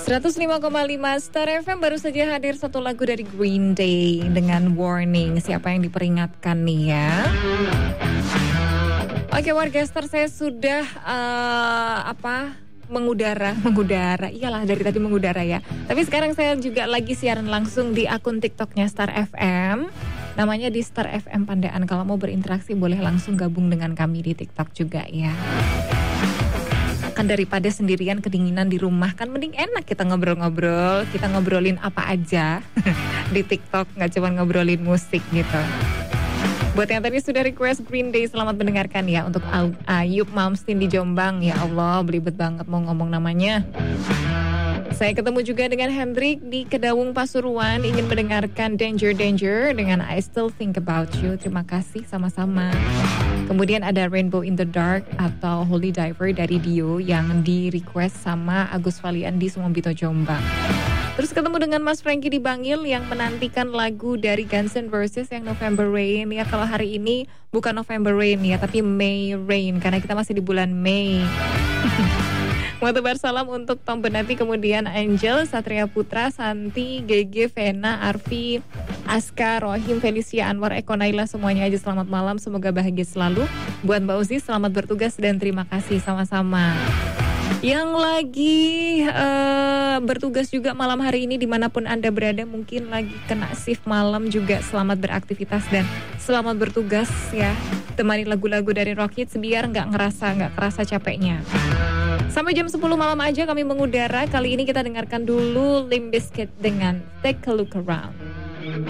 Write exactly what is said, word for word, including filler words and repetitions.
seratus lima koma lima Star F M baru saja hadir satu lagu dari Green Day dengan Warning. Siapa yang diperingatkan nih ya? Oke warga Star, saya sudah uh, apa mengudara, mengudara. Iyalah dari tadi mengudara ya. Tapi sekarang saya juga lagi siaran langsung di akun TikToknya Star F M. Namanya di Star F M Pandaan. Kalau mau berinteraksi boleh langsung gabung dengan kami di TikTok juga ya. Kan daripada sendirian kedinginan di rumah, kan mending enak kita ngobrol-ngobrol. Kita ngobrolin apa aja di TikTok, gak cuma ngobrolin musik gitu. Buat yang tadi sudah request Green Day, selamat mendengarkan ya. Untuk Ayub Mamstin di Jombang. Ya Allah, belibet banget mau ngomong namanya. Saya ketemu juga dengan Hendrik di Kedawung Pasuruan, ingin mendengarkan Danger Danger dengan I Still Think About You. Terima kasih sama-sama. Kemudian ada Rainbow in the Dark atau Holy Diver dari Dio yang di request sama Agus Valian di Sumombito Jombang. Terus ketemu dengan Mas Franky di Bangil yang menantikan lagu dari Guns N' Roses yang November Rain. Ya kalau hari ini bukan November Rain ya, tapi May Rain karena kita masih di bulan Mei. Mau tebar salam untuk Tom Benati, kemudian Angel, Satria Putra, Santi, G G, Vena, Arfi, Aska, Rohim, Felicia, Anwar, Eko, Naila, semuanya aja selamat malam, semoga bahagia selalu. Buat Mbak Uzi, selamat bertugas dan terima kasih sama-sama. Yang lagi uh, bertugas juga malam hari ini dimanapun Anda berada, mungkin lagi kena shift malam juga, selamat beraktivitas dan selamat bertugas ya. Temani lagu-lagu dari Rock Hits biar nggak ngerasa, nggak kerasa capeknya. Sampai jam sepuluh malam aja kami mengudara. Kali ini kita dengarkan dulu Limp Bizkit dengan Take a Look Around.